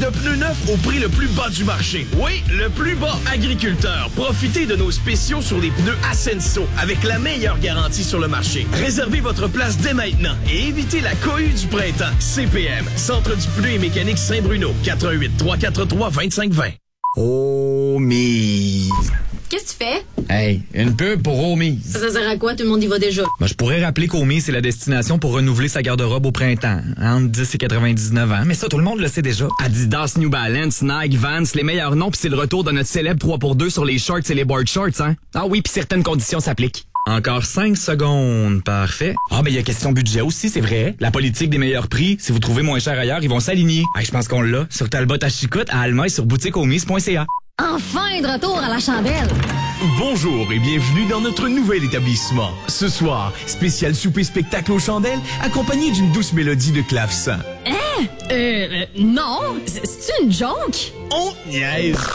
de pneus neufs au prix le plus bas du marché. Oui, le plus bas. Agriculteurs, profitez de nos spéciaux sur les pneus Ascenso avec la meilleure garantie sur le marché. Réservez votre place dès maintenant et évitez la cohue du printemps. CPM, Centre du pneu et mécanique Saint-Bruno, 88 343 2520. Omise. Qu'est-ce que tu fais? Hey, une pub pour Omise. Ça sert à quoi? Tout le monde y va déjà. Ben, je pourrais rappeler qu'Omise, c'est la destination pour renouveler sa garde-robe au printemps, entre 10 et 99 ans. Mais ça, tout le monde le sait déjà. Adidas, New Balance, Nike, Vans, les meilleurs noms, puis c'est le retour de notre célèbre 3x2 sur les shorts et les board shorts, hein? Ah oui, puis certaines conditions s'appliquent. Encore 5 secondes. Parfait. Ah, ben, il y a question budget aussi, c'est vrai. La politique des meilleurs prix. Si vous trouvez moins cher ailleurs, ils vont s'aligner. Hey, je pense qu'on l'a. Sur Talbot à Chicoute, à Alma et sur boutiqueomise.ca. Enfin de retour à la chandelle! Bonjour et bienvenue dans notre nouvel établissement. Ce soir, spécial souper spectacle aux chandelles, accompagné d'une douce mélodie de clavecin. Non! C'est une joke? On niaise!